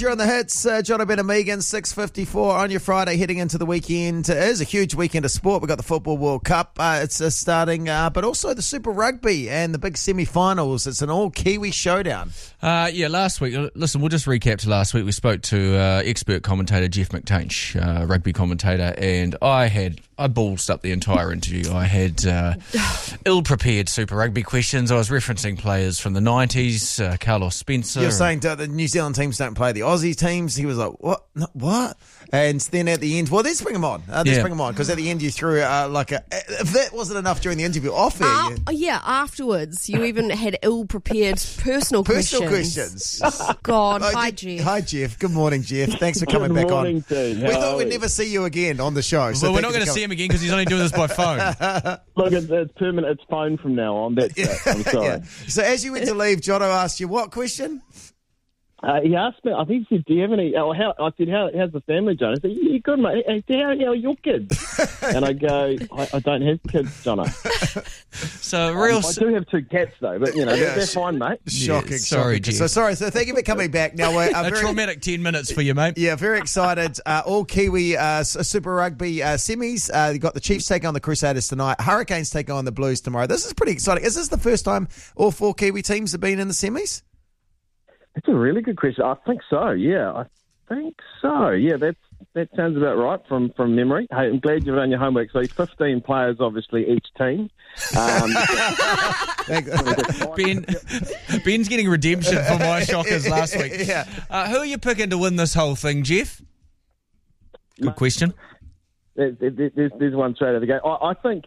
You're on the hits, John O'Brien and Megan, 6:54 on your Friday, heading into the weekend. It is a huge weekend of sport. We've got the Football World Cup, it's starting, but also the Super Rugby and the big semi-finals. It's an all-Kiwi showdown. Last week, listen, we'll just recap to last week. We spoke to expert commentator Jeff McTainch, rugby commentator, and I ballsed up the entire interview. I had ill-prepared Super Rugby questions. I was referencing players from the 90s, Carlos Spencer. You're saying the New Zealand teams don't play the Aussie teams. He was like, what? No, what? And then at the end, well, let's bring him on. Because at the end you threw if that wasn't enough during the interview, off air. Afterwards, you even had ill-prepared personal questions. Oh, God. Hi, Jeff. Hi, Jeff. Good morning, Jeff. Thanks for coming back on. Good morning, team. We thought we'd never see you again on the show. So well, we're not going to see him again because he's only doing this by phone. Look, it's permanent. It's phone from now on. That's it. I'm sorry. Yeah. So as you went to leave, Jono asked you what question? He asked me, I think he said, do you have any, I said, how's the family, John? I said, yeah, good, mate. He said, how are your kids? And I go, I don't have kids, Jono. So I do have 2 cats, though, but, they're fine, mate. Shocking. Sorry, Jeff. So thank you for coming back. Now we're a traumatic 10 minutes for you, mate. Yeah, very excited. All Kiwi Super Rugby semis. You've got the Chiefs taking on the Crusaders tonight. Hurricanes taking on the Blues tomorrow. This is pretty exciting. Is this the first time all 4 Kiwi teams have been in the semis? That's a really good question. I think so, yeah. I think so. Yeah, that sounds about right from memory. Hey, I'm glad you've done your homework. So 15 players, obviously, each team. Ben's getting redemption for my shockers last week. Yeah. Who are you picking to win this whole thing, Jeff? Good question. There's one straight out of the gate.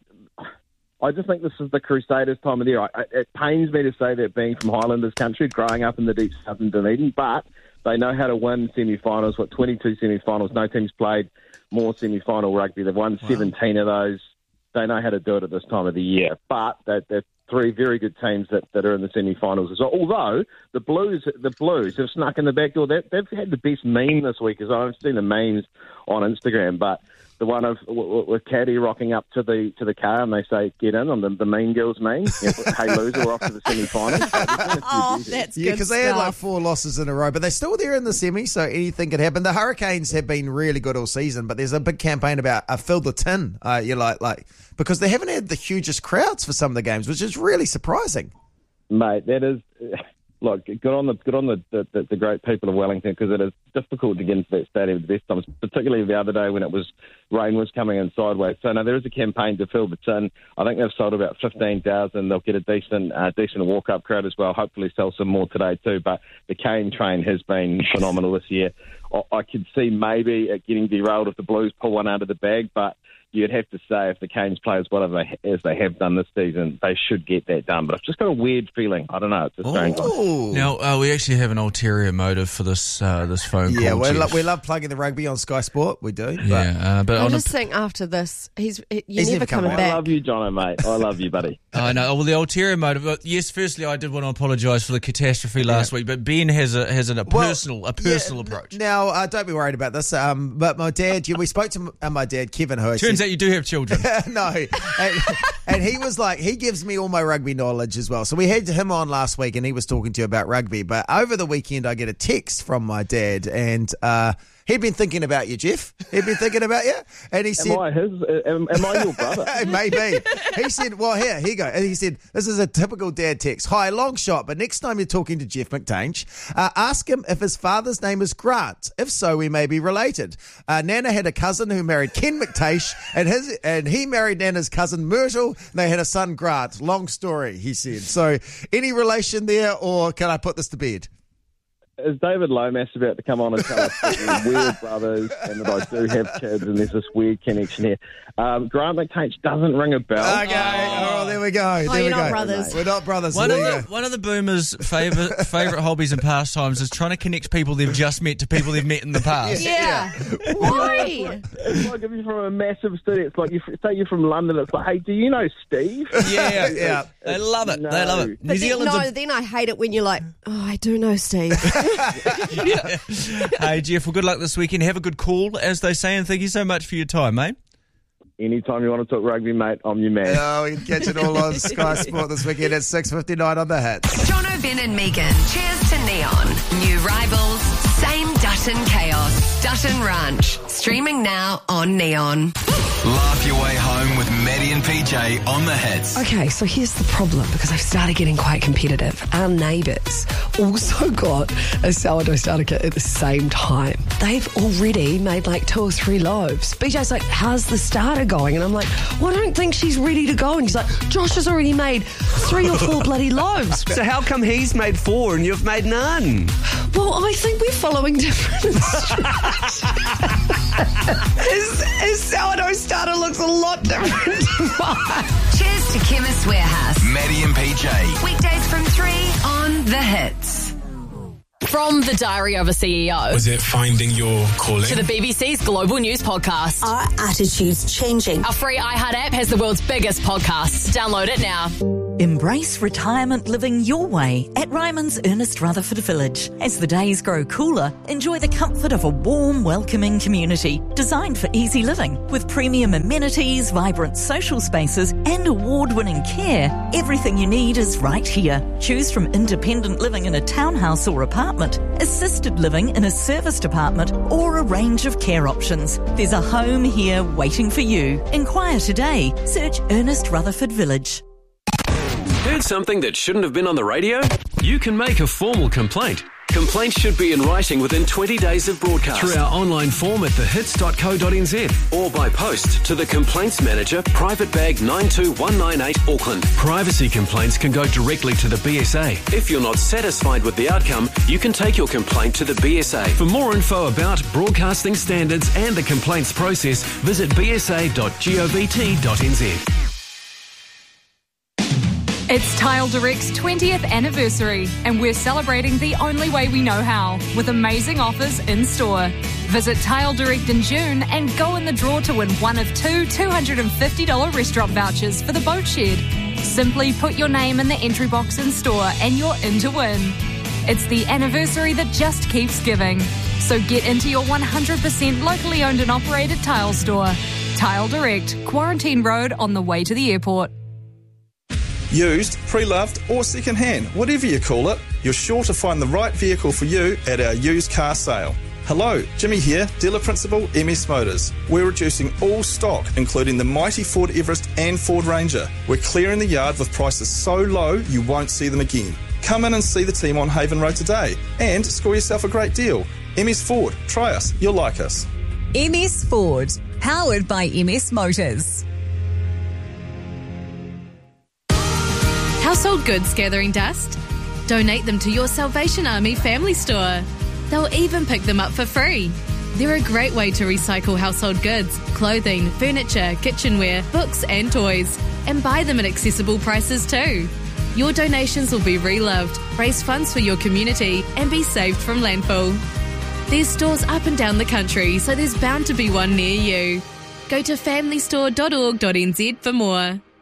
I just think this is the Crusaders' time of the year. It pains me to say that being from Highlanders country, growing up in the deep south in Dunedin, but they know how to win semi-finals. 22 semi-finals. No team's played more semi-final rugby. They've won 17 of those. They know how to do it at this time of the year. But they're 3 very good teams that are in the semi-finals as well. Although the Blues have snuck in the back door. They've had the best meme this week, as I've seen the memes on Instagram, but the one of with Caddy rocking up to the car and they say get in on the Mean Girls meme. Hey loser, we're off to the semi-finals. That's good. Because they had 4 losses in a row, but they're still there in the semi, so anything could happen. The Hurricanes have been really good all season, but there's a big campaign about fill the tin. Because they haven't had the hugest crowds for some of the games, which is really surprising. Mate, that is. Look, good on the great people of Wellington, because it is difficult to get into that stadium at the best times, particularly the other day when rain was coming in sideways. So, no, there is a campaign to fill the tin. I think they've sold about 15,000. They'll get a decent walk-up crowd as well. Hopefully sell some more today too. But the Cane train has been phenomenal this year. I could see maybe it getting derailed if the Blues pull one out of the bag, but you'd have to say if the Canes play as well as they have done this season, they should get that done. But I've just got a weird feeling. I don't know. It's a strange one. Now, we actually have an ulterior motive for this phone call. Yeah, we love plugging the rugby on Sky Sport. We do. But I just think after this, he's never coming back. I love you, Jono, mate. I love you, buddy. I know. Well, the ulterior motive. Yes, firstly, I did want to apologise for the catastrophe last week, but Ben has a personal approach. Now, don't be worried about this. But my dad, we spoke to my dad, Kevin, who turns out you do have children. No, and he was like, he gives me all my rugby knowledge as well. So we had him on last week, and he was talking to you about rugby. But over the weekend, I get a text from my dad, and he'd been thinking about you, Jeff. He'd been thinking about you. And he said... Am I your brother? Maybe. He said, well, here you go. And he said, this is a typical dad text. Hi, long shot, but next time you're talking to Jeff McTainch, ask him if his father's name is Grant. If so, we may be related. Nana had a cousin who married Ken McTaish, and he married Nana's cousin Myrtle. And they had a son, Grant. Long story, he said. So any relation there, or can I put this to bed? Is David Lomas about to come on and tell us that we're brothers and that I do have kids and there's this weird connection here? Grant McTainch doesn't ring a bell. Okay, oh, there we go. You're not brothers. We're not brothers. One of the boomers' favourite hobbies and pastimes is trying to connect people they've just met to people they've met in the past. Yeah. Why? It's like if you're from a massive city, it's like say you're from London, it's like, hey, do you know Steve? Yeah. They love it. No. They love it. But then I hate it when you're like, oh, I do know Steve. Hey, Jeff, well, good luck this weekend. Have a good call, as they say, and thank you so much for your time, mate. Anytime you want to talk rugby, mate, I'm your man. Oh, we can catch it all on Sky Sport this weekend at 6:59 on The Hit. John O'Brien and Megan. Cheers to Neon. New rivals, same day. Dutton Chaos. Dutton Ranch. Streaming now on Neon. Laugh your way home with Maddie and PJ on the hits. Okay, so here's the problem, because I've started getting quite competitive. Our neighbours also got a sourdough starter kit at the same time. They've already made like 2 or 3 loaves. BJ's like, how's the starter going? And I'm like, well, I don't think she's ready to go. And he's like, Josh has already made 3 or 4 bloody loaves. So how come he's made 4 and you've made none? Well, I think we're following different instructions. His sourdough starter looks a lot different to mine. Cheers to Chemist Warehouse. Maddie and PJ. Weekdays from 3 on The Hits. From the Diary of a CEO. Was it finding your calling? To the BBC's Global News Podcast. Our attitude's changing. Our free iHeart app has the world's biggest podcasts. Download it now. Embrace retirement living your way at Ryman's Ernest Rutherford Village. As the days grow cooler, enjoy the comfort of a warm, welcoming community designed for easy living. With premium amenities, vibrant social spaces and award-winning care, everything you need is right here. Choose from independent living in a townhouse or apartment, assisted living in a serviced apartment, or a range of care options. There's a home here waiting for you. Inquire today. Search Ernest Rutherford Village. Heard something that shouldn't have been on the radio? You can make a formal complaint. Complaints should be in writing within 20 days of broadcast through our online form at thehits.co.nz or by post to the Complaints Manager, Private Bag 92198 Auckland. Privacy complaints can go directly to the BSA. If you're not satisfied with the outcome, you can take your complaint to the BSA. For more info about broadcasting standards and the complaints process, visit bsa.gov.nz. It's Tile Direct's 20th anniversary, and we're celebrating the only way we know how, with amazing offers in store. Visit Tile Direct in June and go in the draw to win one of 2 $250 restaurant vouchers for the Boat Shed. Simply put your name in the entry box in store and you're in to win. It's the anniversary that just keeps giving. So get into your 100% locally owned and operated tile store. Tile Direct, Quarantine Road on the way to the airport. Used, pre-loved or second-hand, whatever you call it, you're sure to find the right vehicle for you at our used car sale. Hello, Jimmy here, Dealer Principal, MS Motors. We're reducing all stock, including the mighty Ford Everest and Ford Ranger. We're clearing the yard with prices so low you won't see them again. Come in and see the team on Haven Road today and score yourself a great deal. MS Ford, try us, you'll like us. MS Ford, powered by MS Motors. Household goods gathering dust? Donate them to your Salvation Army family store. They'll even pick them up for free. They're a great way to recycle household goods, clothing, furniture, kitchenware, books and toys, and buy them at accessible prices too. Your donations will be reloved, raise funds for your community, and be saved from landfill. There's stores up and down the country, so there's bound to be one near you. Go to familystore.org.nz for more.